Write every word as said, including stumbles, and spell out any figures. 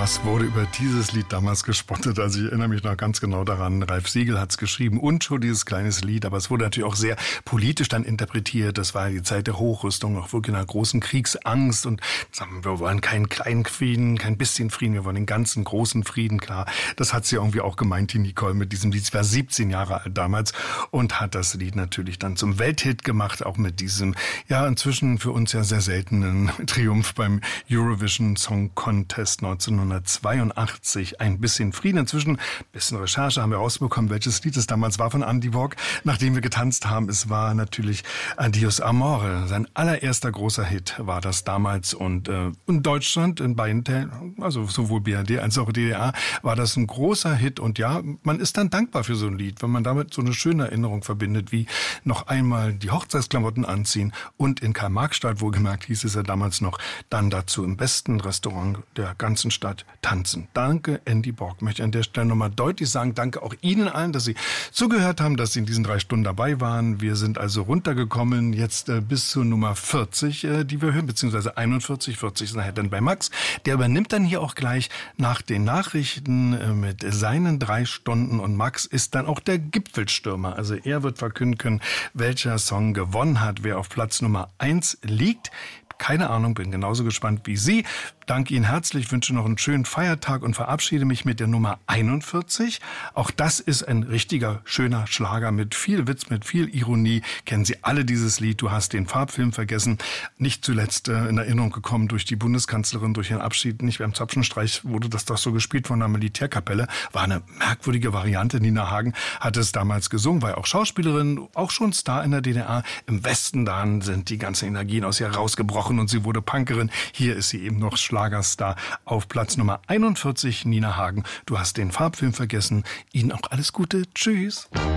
Was wurde über dieses Lied damals gespottet? Also ich erinnere mich noch ganz genau daran. Ralf Siegel hat es geschrieben und schon dieses kleines Lied, aber es wurde natürlich auch sehr politisch dann interpretiert. Das war die Zeit der Hochrüstung, auch wirklich einer großen Kriegsangst und sagen, wir wollen keinen kleinen Frieden, kein bisschen Frieden, wir wollen den ganzen großen Frieden, klar. Das hat sie irgendwie auch gemeint, die Nicole, mit diesem Lied. Sie war siebzehn Jahre alt damals und hat das Lied natürlich dann zum Welthit gemacht, auch mit diesem, ja, inzwischen für uns ja sehr seltenen Triumph beim Eurovision Song Contest neunzehnhundertzweiundachtzig. Ein bisschen Frieden. Inzwischen, ein bisschen Recherche, haben wir rausbekommen, welches Lied es damals war von Andy Borg, nachdem wir getanzt haben. Es war natürlich Adios Amore. Sein allererster großer Hit war das damals. Und äh, in Deutschland, in beiden Teilen, also sowohl B R D als auch D D R, war das ein großer Hit. Und ja, man ist dann dankbar für so ein Lied, wenn man damit so eine schöne Erinnerung verbindet, wie noch einmal die Hochzeitsklamotten anziehen und in Karl-Marx-Stadt, wohlgemerkt hieß es ja damals noch, dann dazu im besten Restaurant der ganzen Stadt tanzen. Danke, Andy Borg. Ich möchte an der Stelle nochmal deutlich sagen, danke auch Ihnen allen, dass Sie zugehört haben, dass Sie in diesen drei Stunden dabei waren. Wir sind also runtergekommen jetzt äh, bis zur Nummer vierzig, äh, die wir hören, beziehungsweise einundvierzig, vierzig ist nachher dann bei Max. Der übernimmt dann hier auch gleich nach den Nachrichten äh, mit seinen drei Stunden und Max ist dann auch der Gipfelstürmer. Also er wird verkünden können, welcher Song gewonnen hat, wer auf Platz Nummer eins liegt. Keine Ahnung, bin genauso gespannt wie Sie. Danke Ihnen herzlich, wünsche noch einen schönen Feiertag und verabschiede mich mit der Nummer einundvierzig. Auch das ist ein richtiger, schöner Schlager mit viel Witz, mit viel Ironie. Kennen Sie alle dieses Lied, Du hast den Farbfilm vergessen. Nicht zuletzt äh, in Erinnerung gekommen durch die Bundeskanzlerin, durch ihren Abschied. Nicht beim Zapfenstreich wurde das doch so gespielt von einer Militärkapelle. War eine merkwürdige Variante. Nina Hagen hat es damals gesungen, war ja auch Schauspielerin, auch schon Star in der D D R. Im Westen dann sind die ganzen Energien aus ihr rausgebrochen und sie wurde Punkerin. Hier ist sie eben noch Schlagerstar auf Platz Nummer einundvierzig, Nina Hagen. Du hast den Farbfilm vergessen. Ihnen auch alles Gute. Tschüss.